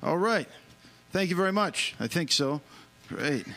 All right. Thank you very much. I think so. Great.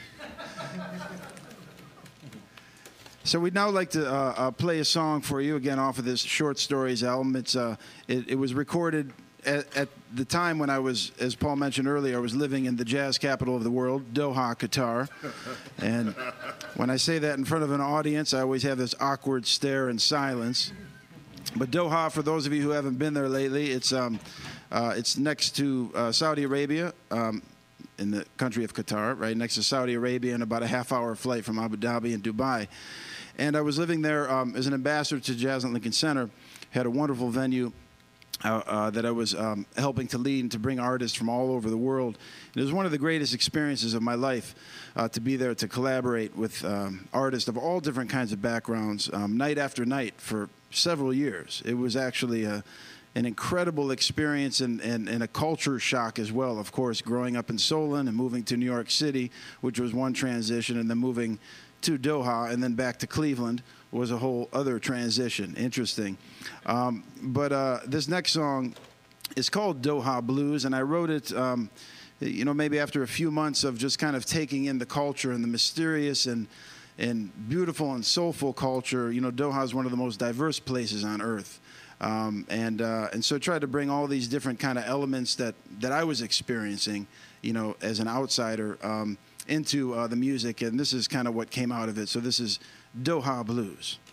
So we'd now like to play a song for you again off of this Short Stories album. It was recorded at the time when I was, as Paul mentioned earlier, I was living in the jazz capital of the world, Doha, Qatar. And when I say that in front of an audience, I always have this awkward stare and silence. But Doha, for those of you who haven't been there lately, it's next to Saudi Arabia, in the country of Qatar, right next to Saudi Arabia, and about a half-hour flight from Abu Dhabi and Dubai. And I was living there as an ambassador to Jazz at Lincoln Center. Had a wonderful venue that I was helping to lead and to bring artists from all over the world. It was one of the greatest experiences of my life to be there to collaborate with artists of all different kinds of backgrounds, night after night for several years. It was actually an incredible experience and a culture shock as well. Of course, growing up in Solon and moving to New York City, which was one transition, and then moving to Doha and then back to Cleveland was a whole other transition. Interesting. But this next song is called Doha Blues, and I wrote it, you know, maybe after a few months of just kind of taking in the culture and the mysterious and beautiful and soulful culture. You know, Doha is one of the most diverse places on earth. And so I tried to bring all these different kind of elements that I was experiencing, you know, as an outsider, into the music, and this is kind of what came out of it. So this is Doha Blues.